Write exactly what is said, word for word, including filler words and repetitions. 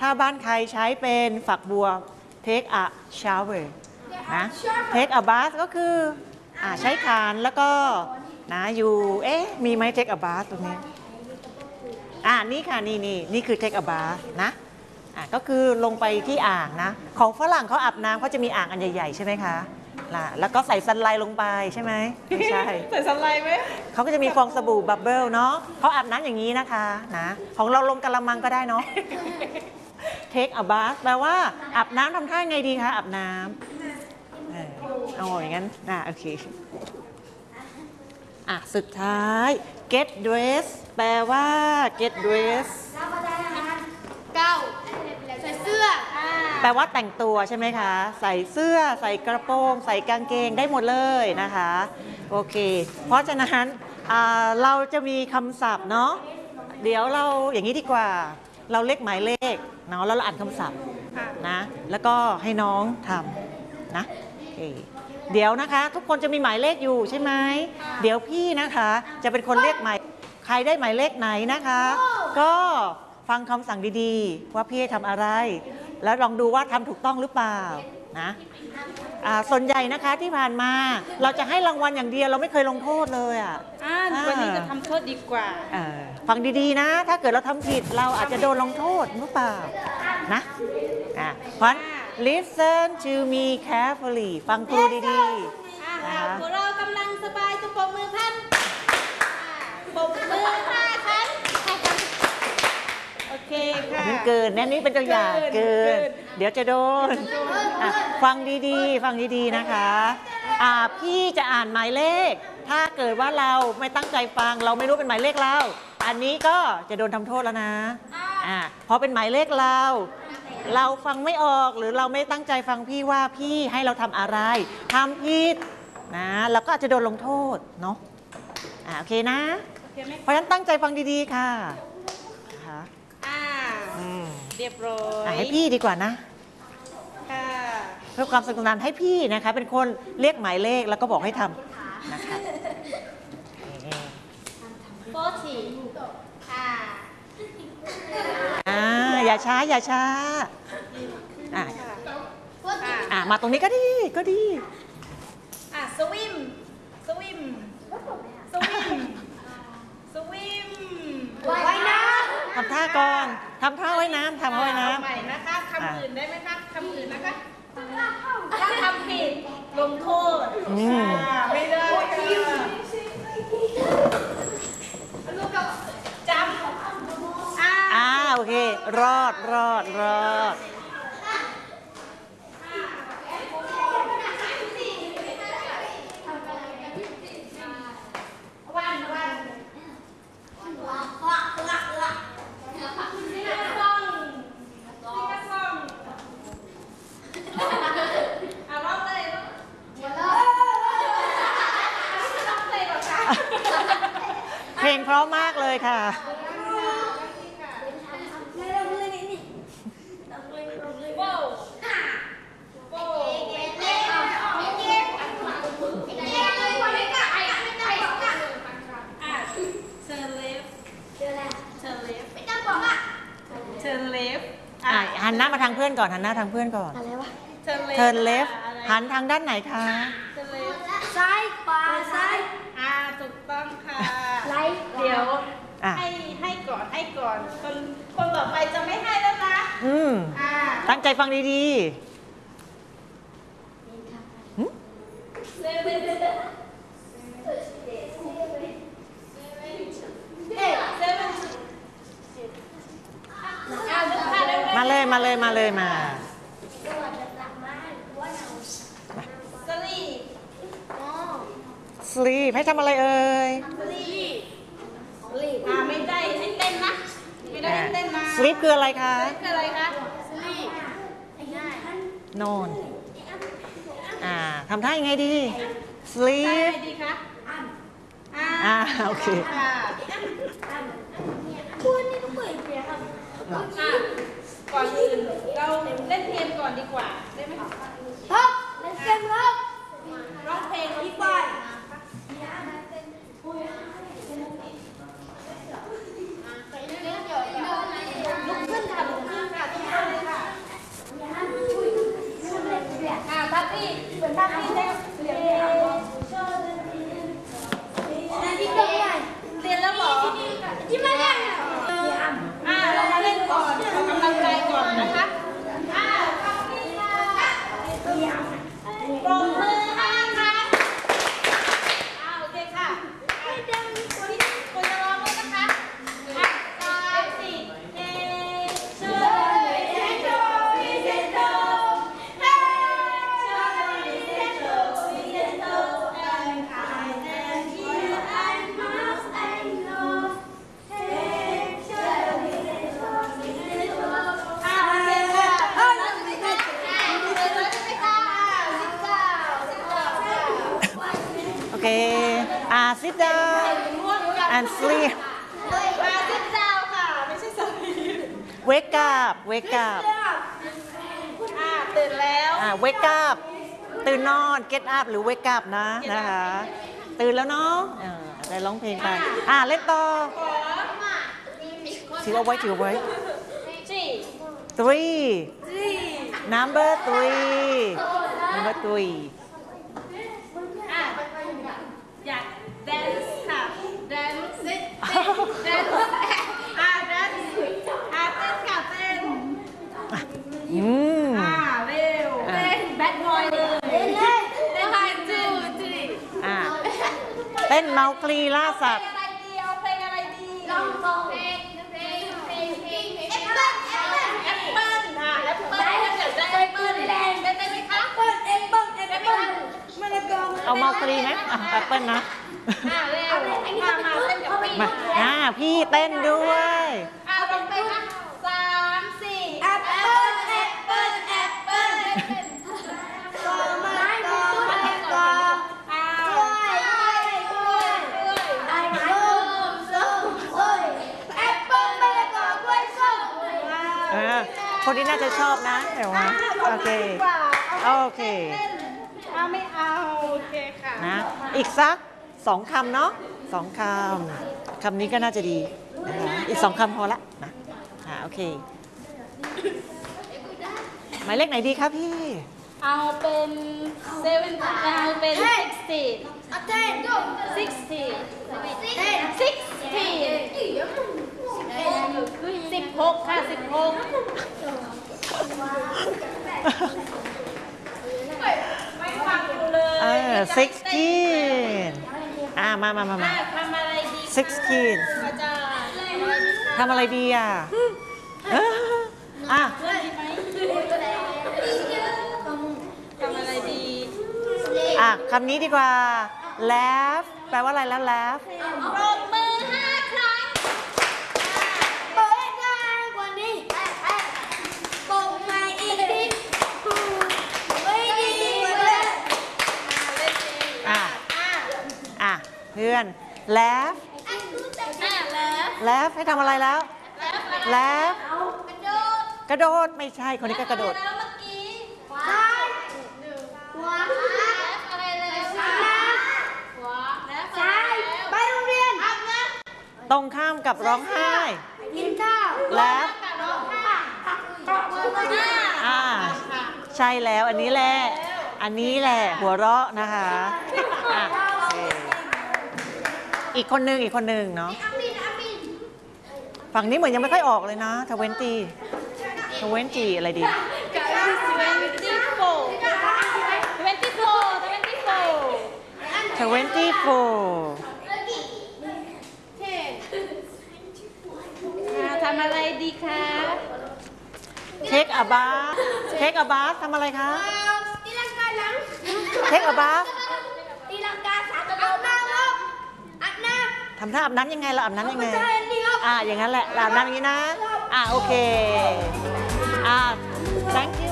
ถ้าบ้านใครใช้เป็นฝักบัว take a shower นะ take a bath ก็คืออ่าใช้ขานแล้วก็นะอยู่เอ๊ะมีไหม take a bath ตรงนี้อ่านี่ค่ะนี่นี่นี่คือ take a bath นะอ่าก็คือลงไปที่อ่างนะของฝรั่งเขาอาบน้ำเขาจะมีอ่างอันใหญ่ๆใช่ไหมคะแล้วก็ใส่ซันไลท์ลงไปใช่ไหมไม่ใช่ใส่ซันไลท์ไหมเขาก็จะมีฟองสบู่บับเบิลเนาะเขาอาบน้ำอย่างนี้นะคะนะของเราลงกะละมังก็ได้เนาะ take a bath แปลว่าอาบน้ำทำท่าไงดีคะอาบน้ำเออเอาอย่างนั้นนะโอเคอ่ะสุดท้าย get dress แปลว่า get dress เก้าใส่เสื้อแปลว่าแต่งตัวใช่ไหมคะใส่เสื้อใส่กระโปรงใส่กางเกงได้หมดเลยนะคะโอเคเพราะฉะนั้นเราจะมีคำศัพท์เนาะเดี๋ยวเราอย่างนี้ดีกว่าเราเลขหมายเลขเนาะแล้วเราอ่านคำศัพท์นะแล้วก็ให้น้องทำนะโอเคเดี๋ยวนะคะทุกคนจะมีหมายเลขอยู่ใช่ไหมเดี๋ยวพี่นะคะจะเป็นคนเรียกหมายใครได้หมายเลขไหนนะคะก็ฟังคำสั่งดีๆว่าพี่ให้ทำอะไรแล้วลองดูว่าทำถูกต้องหรือเปล่านะส่วนใหญ่นะคะที่ผ่านมาเราจะให้รางวัลอย่างเดียวเราไม่เคยลงโทษเลยอ่ะวันนี้จะทำโทษดีกว่าฟังดีๆนะถ้าเกิดเราทำผิดเราอาจจะโดนลงโทษหรือเปล่านะเพราะ listen to me carefully ฟังครูดีๆนะคะพวกเรากำลังสบายจะปรบมือพันปรบมือห้าครั้งโอเคค่ะเกินแน่นี้เป็นตัวอย่างเกินเดี๋ยวจะโดนฟังดีๆฟังดีๆนะคะพี่จะอ่านหมายเลขถ้าเกิดว่าเราไม่ตั้งใจฟังเราไม่รู้เป็นหมายเลขเราอันนี้ก็จะโดนทำโทษแล้วนะอ่าพอเป็นหมายเลขเราเราฟังไม่ออกหรือเราไม่ตั้งใจฟังพี่ว่าพี่ให้เราทำอะไรทำผิดนะเราก็อาจจะโดนลงโทษเนาะอ่าโอเคนะเพราะฉะนั้นตั้งใจฟังดีๆค่ะนะคะอ่าเรียบร้อยให้พี่ดีกว่านะเพื่อความสนุกสนานให้พี่นะคะเป็นคนเรียกหมายเลขแล้วก็บอกให้ทำนะคะโฟทีอ่าอ่าอย่าช้าอย่าช้าอ่าอ่ามาตรงนี้ก็ดีก็ดีอ่าสวิมสวิมสวิมสวิมว่ายน้ำทำท่าก่อนทำท่าว่ายน้ำทำว่ายน้ำใหม่นะคะคำอื่นได้ไหมคะคำอื่นนะคะถ้าทำผิดลงโทษไม่ได้จำอ่าโอเครอดรอดรอดเพลงเพราะมากเลยค่ะหันหน้ามาทางเพื่อนก่อนหันหน้าทางเพื่อนก่อนอะไรวะ turn left หันทางด้านไหนคะซ้ายขวาซ้ายอ่าถูกต้องค่ะเดี๋ยวให้ให้ก่อนให้ก่อนคนคนต่อไปจะไม่ให้แล้วนะอืมตั้งใจฟังดีๆมาเลยมาเลยมาเลยมาสลีปสลีปให้ทำอะไรเอ่ยสลีปสลีปอ่าไม่ได้ให้เต้นนะไม่ได้ให้เต้นนะสลีปคืออะไรคะสลีปคืออะไรคะสลีปนอนอ่าทำท่ายังไงดีสลีปดีคะอ่าโอเคคุณนี่ต้องเปิดเพลงครับก่อนอื่นเราเล่นเพลงก่อนดีกว่าได้ไหมครับเล่นเกมครับร้องเพลงดีกว่าลุกขึ้นค่ะลุกขึ้นค่ะทุกคน sit down and sleep มาซิดดาวค่ะไม่ใช่สลีป wake up wake up อ่าตื่นแล้วอ่า wake up ตื่นนอน get up หรือ wake up นะนะคะตื่นแล้วเนาะอ่าได้ร้องเพลงไปอ่าเล่นต่อถือเอาไว้ถือเอาไว้จี three จี number three number three อ่ะอยาก dance ค่ะ dance เต้น dance อ่ะ dance อ่ะเต้นค่ะเต้นอืมอ่ะเร็วเต้น bad boy เลยเต้นเลยเต้นค่ะจูจีอ่าเต้นเมาคลีล่าสัตว์อะไรดีเอาเพลงอะไรดีลองลองเพลงเพลงเพลงเพลงแอปเปิ้ลแอปเปิ้ลแอปเปิ้ลอ่ะแอปเปิ้ลถ้าเกิดได้แอปเปิ้ลเต้นได้ไหมคะแอปเปิ้ลแอปเปิ้ลแอปเปิ้ลมะละกอเอาเมาคลีไหมอ่ะแอปเปิ้ลนะอ่ะเร็วมามาเต้นกับพี่มาอ่าพี่เต้นด้วยอ่ะลงไปนะสามสี่แอปเปิ้ลแอปเปิ้ลแอปเปิ้ลกอมะละกอมะละกออ่ะกล้วยกล้วยกล้วยไอ้ส้มส้มเอ้ยแอปเปิ้ลมะละกอกล้วยส้มเออคนนี้น่าจะชอบนะเดี๋ยวนะโอเค โอเคเอาไม่เอาโอเคค่ะนะอีกสักสองคำเนาะสองคำคำนี้ก็น่าจะดีนะคะอีกสองคำพอละนะอ่าโอเคหมายเลขไหนดีครับพี่เอาเป็นเซเว่นเอาเป็นซิกซี่เอาเต้นดูซิกซี่เต้นซิกซี่สิบหกค่ะสิบหกไม่ฟังกูเลยเออ sixteen อ่ามามามามาอ่ะทำอะไรดีคะ sixteen อาจารย์ทำอะไรดีอ่ะเอออ่ะเพื่อนดีไหมทำอะไรดีอ่ะคำนี้ดีกว่า laugh แปลว่าอะไรแล้ว laugh ปรบมือห้าครั้งเปิดง่ายกว่านี้ปรบมืออีกทีไม่ดีกว่านี้อ่ะอ่ะเพื่อน laugh อ่ะแล้ว laugh ให้ทำอะไรแล้วแล้วอะไร laugh กระโดดกระโดดไม่ใช่คนนี้ก็กระโดดแล้วเมื่อกี้ซ้ายขวาอะไรแล้วซ้ายขวาแล้วซ้ายไปโรงเรียนอาบน้ตรงข้ามกับร้องไห้ำกินข้าว laugh ร้องไห้ปรบมือห้าอ่าใช่แล้วอันนี้แหละอันนี้แหละหัวเราะนะคะอ่ะโอเคอีกคนหนึ่งอีกคนหนึ่งเนาะอามินอามินฝั่งนี้เหมือนยังไม่ค่อยออกเลยนะทเวนตีทเวนตีอะไรดีกับทเวนตี้โฟร์ทเวนตี้โฟร์ทเวนตี้โฟร์ทเวนตีโฟทำอะไรดีคะเทคอาบาสเทคอาบาสทำอะไรคะตีลังกาหลังเทคอาบาสตีลังกาสามกระโดดน้ำครับอาบน้ทำท่าอาบน้ำยังไงเราอาบำน้ำยังไงใช่นี่ครับอ่าอย่างนั้นแหละเราอาบน้ำอย่างนี้นะอ่าโอเคอ่า thank you